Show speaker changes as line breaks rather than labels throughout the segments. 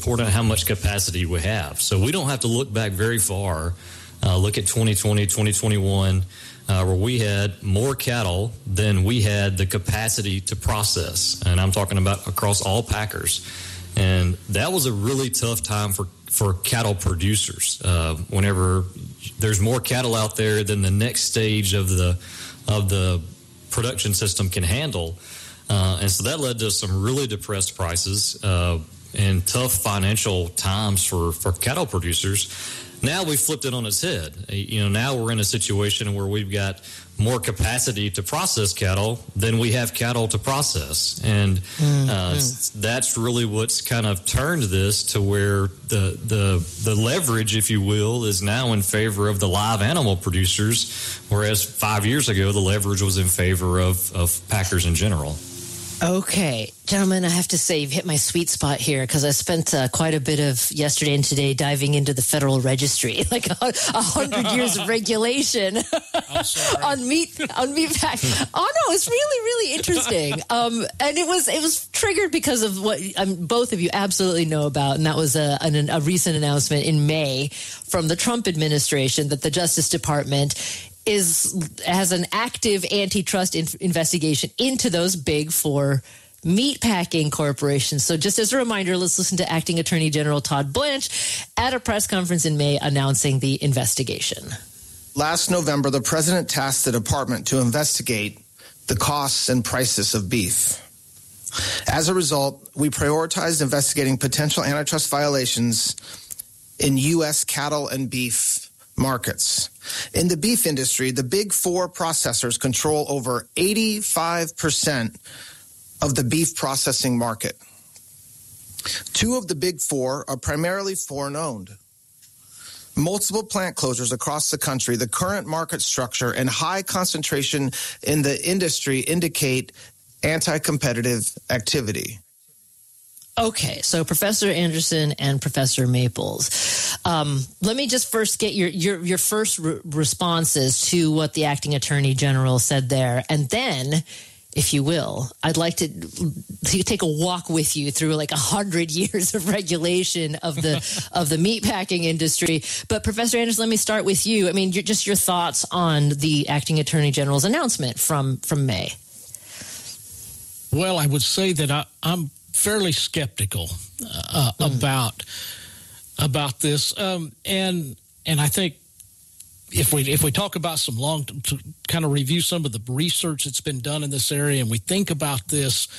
important how much capacity we have. So we don't have to look back very far. Look at 2020, 2021, where we had more cattle than we had the capacity to process. And I'm talking about across all packers. And that was a really tough time for cattle producers. Whenever there's more cattle out there than the next stage of the production system can handle. And so that led to some really depressed prices and tough financial times for cattle producers. Now we flipped it on its head. Now we're in a situation where we've got more capacity to process cattle than we have cattle to process. And that's really what's kind of turned this to where the leverage, if you will, is now in favor of the live animal producers, whereas 5 years ago the leverage was in favor of packers in general.
Okay, gentlemen, I have to say you've hit my sweet spot here because I spent quite a bit of yesterday and today diving into the Federal Registry, like 100 years of regulation on meat pack. Oh no, it's really, really interesting. And it was triggered because of what both of you absolutely know about, and that was a recent announcement in May from the Trump administration that the Justice Department has an active antitrust investigation into those big four meatpacking corporations. So just as a reminder, let's listen to Acting Attorney General Todd Blanche at a press conference in May announcing the investigation.
Last November, the president tasked the department to investigate the costs and prices of beef. As a result, we prioritized investigating potential antitrust violations in U.S. cattle and beef markets. In the beef industry, the big four processors control over 85% of the beef processing market. Two of the big four are primarily foreign-owned. Multiple plant closures across the country, the current market structure, and high concentration in the industry indicate anti-competitive activity.
Okay, so Professor Anderson and Professor Maples, let me just first get your first responses to what the Acting Attorney General said there, and then, if you will, I'd like to take a walk with you through like 100 years of regulation of the meatpacking industry. But Professor Anderson, let me start with you. I mean, just your thoughts on the Acting Attorney General's announcement from May.
Well, I would say that I'm fairly skeptical about this, and I think if we talk about to kind of review some of the research that's been done in this area, and we think about this,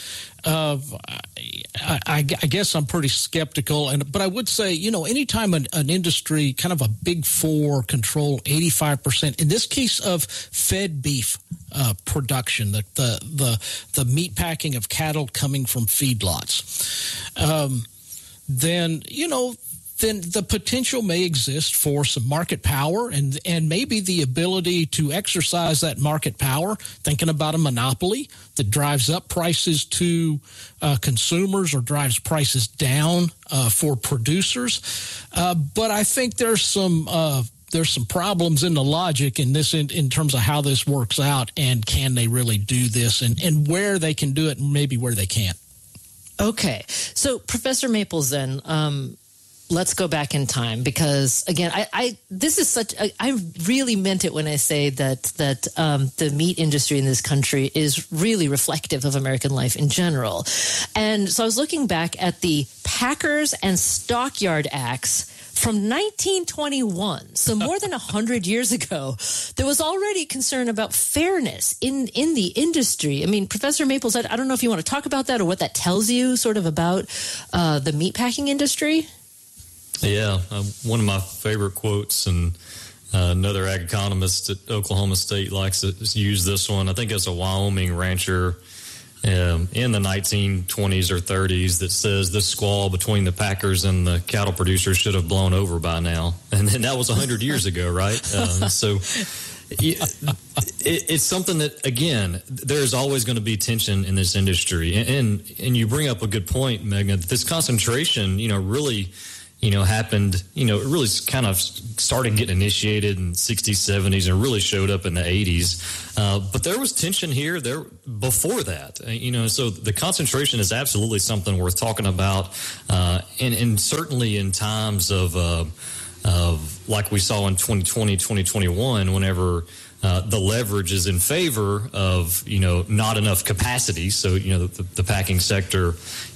I guess I'm pretty skeptical. But I would say, anytime an industry, kind of a big four, control 85%, in this case of fed beef production, the meat packing of cattle coming from feedlots, then the potential may exist for some market power and maybe the ability to exercise that market power, thinking about a monopoly that drives up prices to consumers or drives prices down for producers. But I think there's some problems in the logic in this in terms of how this works out, and can they really do this, and where they can do it and maybe where they can't. Okay.
So Professor Maples, then, let's go back in time, because again, I really meant it when I say that the meat industry in this country is really reflective of American life in general. And so I was looking back at the Packers and Stockyard Acts from 1921, so more than 100 years ago. There was already concern about fairness in the industry. I mean, Professor Maples, I don't know if you want to talk about that or what that tells you sort of about the meatpacking industry.
Yeah, one of my favorite quotes, and another ag economist at Oklahoma State likes to use this one. I think it's a Wyoming rancher in the 1920s or 30s that says this squall between the packers and the cattle producers should have blown over by now. And that was 100 years ago, right? So it's something that, again, there's always going to be tension in this industry. And you bring up a good point, Megan. This concentration, really happened, it really kind of started getting initiated in the 60s, 70s, and really showed up in the 80s. But there was tension here there before that, so the concentration is absolutely something worth talking about. And certainly in times of like we saw in 2020, 2021, whenever the leverage is in favor of, not enough capacity. So, the packing sector,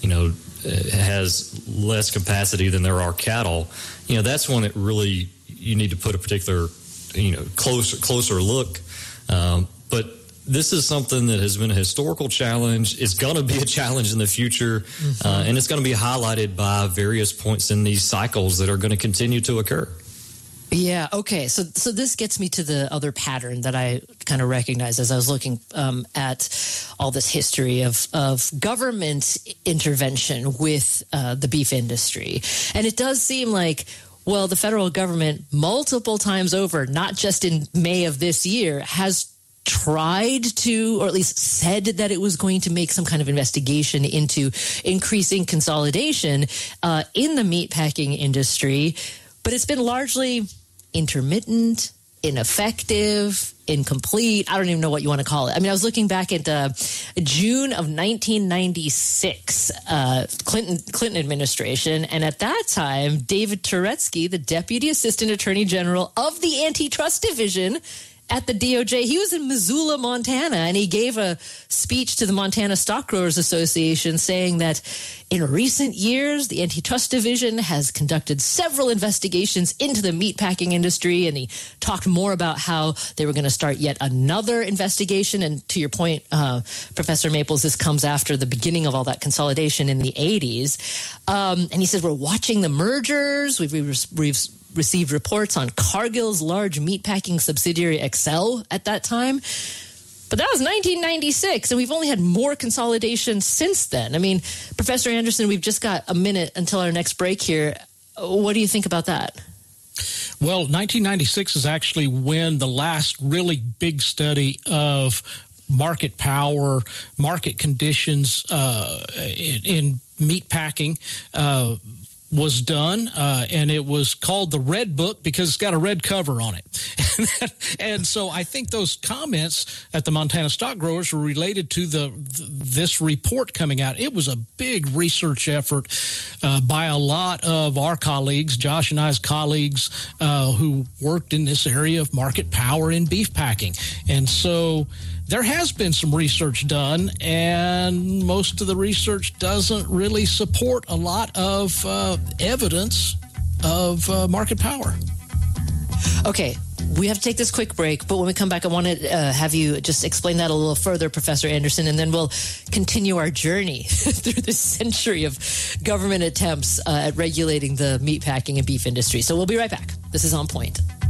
has less capacity than there are cattle. That's when it really, you need to put a particular, closer look. But this is something that has been a historical challenge. It's going to be a challenge in the future. And it's going to be highlighted by various points in these cycles that are going to continue to occur.
Yeah. Okay. So this gets me to the other pattern that I kind of recognized as I was looking at all this history of government intervention with the beef industry. And it does seem like, well, the federal government multiple times over, not just in May of this year, has tried to, or at least said that it was going to make some kind of investigation into increasing consolidation in the meatpacking industry. But it's been largely intermittent, ineffective, incomplete. I don't even know what you want to call it. I mean, I was looking back at June of 1996, Clinton administration. And at that time, David Turetsky, the Deputy Assistant Attorney General of the Antitrust Division at the DOJ, he was in Missoula, Montana, and he gave a speech to the Montana Stock Growers Association saying that in recent years, the Antitrust Division has conducted several investigations into the meatpacking industry, and he talked more about how they were going to start yet another investigation. And to your point, Professor Maples, this comes after the beginning of all that consolidation in the 80s. And he says, we're watching the mergers. We've received reports on Cargill's large meatpacking subsidiary Excel at that time. But that was 1996, and we've only had more consolidation since then. I mean, Professor Anderson, we've just got a minute until our next break here. What do you think about that?
Well, 1996 is actually when the last really big study of market power, market conditions in meatpacking was done, and it was called the Red Book because it's got a red cover on it. And so I think those comments at the Montana Stock Growers were related to this report coming out. It was a big research effort by a lot of our colleagues, Josh and I's colleagues, who worked in this area of market power in beef packing. And so there has been some research done, and most of the research doesn't really support a lot of evidence of market power.
Okay, we have to take this quick break, but when we come back, I want to have you just explain that a little further, Professor Anderson, and then we'll continue our journey through this century of government attempts at regulating the meatpacking and beef industry. So we'll be right back. This is On Point.